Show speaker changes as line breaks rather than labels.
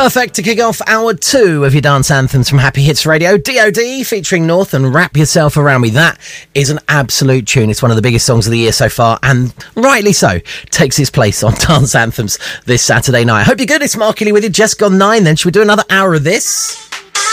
Perfect to kick off hour 2 of your dance anthems from Happy Hits Radio. DOD featuring North and Wrap Yourself Around Me. That is an absolute tune. It's one of the biggest songs of the year so far, and rightly so, takes its place on dance anthems this Saturday night. Hope you're good. It's Mark Healy with you. Just gone 9 then. Should we do another hour of this?